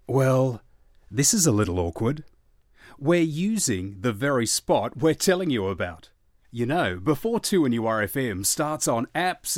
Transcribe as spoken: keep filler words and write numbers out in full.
Well, this is a little awkward. We're using the very spot we're telling you about. You know, before two N U R F M starts on apps